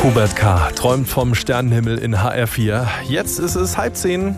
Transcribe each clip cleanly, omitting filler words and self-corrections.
Hubert K. träumt vom Sternenhimmel in HR4. Jetzt ist es 9:30.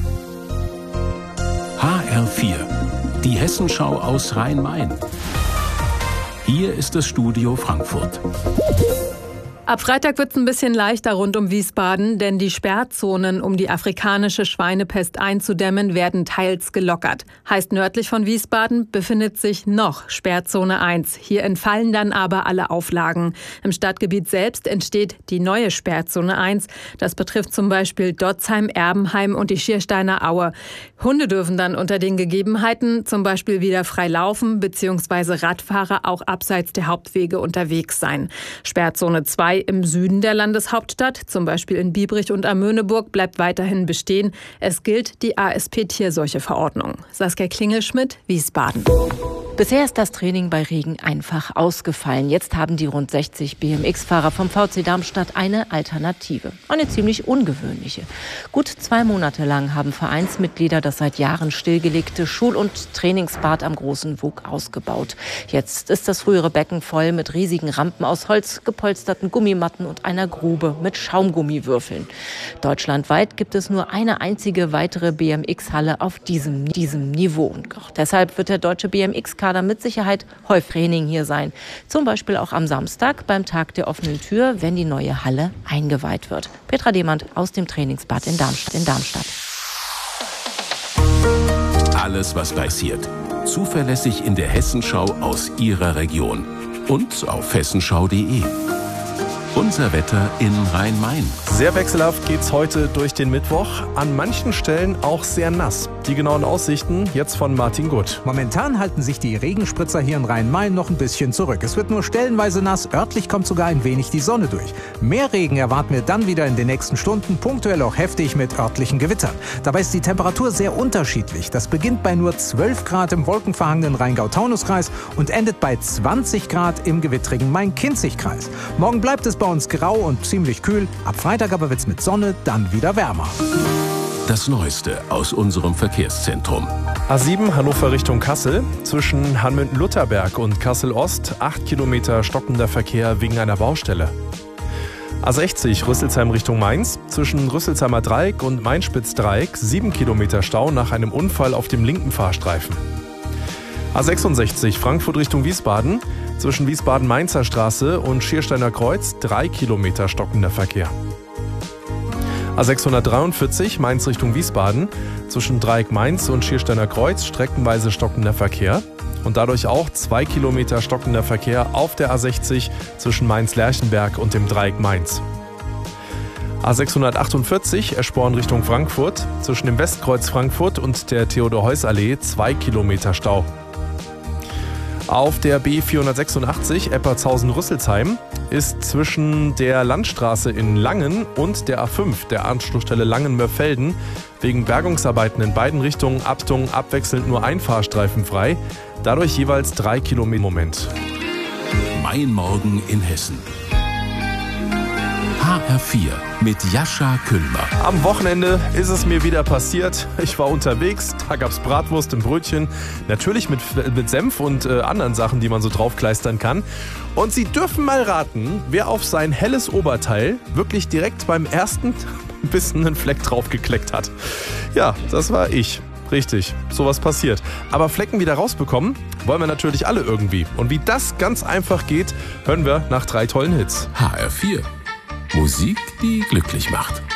HR4, die Hessenschau aus Rhein-Main. Hier ist das Studio Frankfurt. Ab Freitag wird es ein bisschen leichter rund um Wiesbaden, denn die Sperrzonen, um die afrikanische Schweinepest einzudämmen, werden teils gelockert. Heißt, nördlich von Wiesbaden befindet sich noch Sperrzone 1. Hier entfallen dann aber alle Auflagen. Im Stadtgebiet selbst entsteht die neue Sperrzone 1. Das betrifft zum Beispiel Dotzheim, Erbenheim und die Schiersteiner Aue. Hunde dürfen dann unter den Gegebenheiten zum Beispiel wieder frei laufen bzw. Radfahrer auch abseits der Hauptwege unterwegs sein. Sperrzone 2 im Süden der Landeshauptstadt, zum Beispiel in Biebrich und Amöneburg, bleibt weiterhin bestehen. Es gilt die ASP-Tierseucheverordnung. Saskia Klingelschmidt, Wiesbaden. Bisher ist das Training bei Regen einfach ausgefallen. Jetzt haben die rund 60 BMX-Fahrer vom VC Darmstadt eine Alternative. Eine ziemlich ungewöhnliche. Gut 2 Monate lang haben Vereinsmitglieder das seit Jahren stillgelegte Schul- und Trainingsbad am Großen Wug ausgebaut. Jetzt ist das frühere Becken voll mit riesigen Rampen aus Holz, gepolsterten Gummimatten und einer Grube mit Schaumgummiwürfeln. Deutschlandweit gibt es nur eine einzige weitere BMX-Halle auf diesem Niveau. Und auch deshalb wird der deutsche BMX-Kader mit Sicherheit häufig Training hier sein. Zum Beispiel auch am Samstag beim Tag der offenen Tür, wenn die neue Halle eingeweiht wird. Petra Demand aus dem Trainingsbad in Darmstadt. Alles, was passiert. Zuverlässig in der Hessenschau aus Ihrer Region. Und auf hessenschau.de. Unser Wetter in Rhein-Main. Sehr wechselhaft geht's heute durch den Mittwoch. An manchen Stellen auch sehr nass. Die genauen Aussichten jetzt von Martin Gutt. Momentan halten sich die Regenspritzer hier in Rhein-Main noch ein bisschen zurück. Es wird nur stellenweise nass, örtlich kommt sogar ein wenig die Sonne durch. Mehr Regen erwarten wir dann wieder in den nächsten Stunden, punktuell auch heftig mit örtlichen Gewittern. Dabei ist die Temperatur sehr unterschiedlich. Das beginnt bei nur 12 Grad im wolkenverhangenen Rheingau-Taunus-Kreis und endet bei 20 Grad im gewittrigen Main-Kinzig-Kreis. Morgen bleibt es bei uns grau und ziemlich kühl. Ab Freitag aber wird's mit Sonne dann wieder wärmer. Das Neueste aus unserem Verkehrszentrum. A7 Hannover Richtung Kassel. Zwischen Hanmünden-Lutherberg und Kassel-Ost 8 Kilometer stockender Verkehr wegen einer Baustelle. A60 Rüsselsheim Richtung Mainz. Zwischen Rüsselsheimer Dreieck und Mainspitz-Dreieck 7 Kilometer Stau nach einem Unfall auf dem linken Fahrstreifen. A66 Frankfurt Richtung Wiesbaden. Zwischen Wiesbaden-Mainzer Straße und Schiersteiner Kreuz 3 Kilometer stockender Verkehr. A643 Mainz Richtung Wiesbaden. Zwischen Dreieck Mainz und Schiersteiner Kreuz streckenweise stockender Verkehr. Und dadurch auch 2 Kilometer stockender Verkehr auf der A60 zwischen Mainz-Lerchenberg und dem Dreieck Mainz. A648 Eschborn Richtung Frankfurt. Zwischen dem Westkreuz Frankfurt und der Theodor-Heuss-Allee 2 Kilometer Stau. Auf der B486 Eppertshausen-Rüsselsheim ist zwischen der Landstraße in Langen und der A5, der Anschlussstelle Langen-Mörfelden, wegen Bergungsarbeiten in beiden Richtungen abwechselnd nur ein Fahrstreifen frei, dadurch jeweils 3 Kilometer im Moment. Mein Morgen in Hessen. HR4 mit Jascha Küllmer. Am Wochenende ist es mir wieder passiert. Ich war unterwegs, da gab's Bratwurst im Brötchen, natürlich mit Senf und anderen Sachen, die man so draufkleistern kann. Und Sie dürfen mal raten, wer auf sein helles Oberteil wirklich direkt beim ersten Bissen einen Fleck draufgekleckt hat. Ja, das war ich. Richtig, sowas passiert. Aber Flecken wieder rausbekommen, wollen wir natürlich alle irgendwie. Und wie das ganz einfach geht, hören wir nach 3 tollen Hits. HR4. Musik, die glücklich macht.